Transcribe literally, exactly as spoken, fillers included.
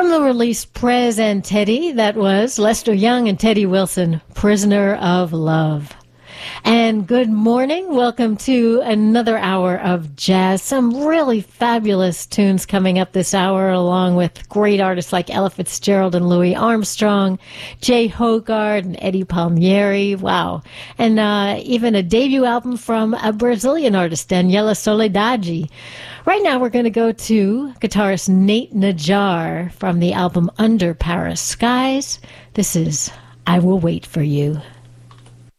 From the release Prez and Teddy, that was Lester Young and Teddy Wilson, Prisoner of Love. And good morning. Welcome to another hour of jazz. Some really fabulous tunes coming up this hour, along with great artists like Ella Fitzgerald and Louis Armstrong, Jay Hogarth and Eddie Palmieri. Wow. And uh, even a debut album from a Brazilian artist, Daniela Soledade. Right now we're going to go to guitarist Nate Najjar from the album Under Paris Skies. This is I Will Wait for You.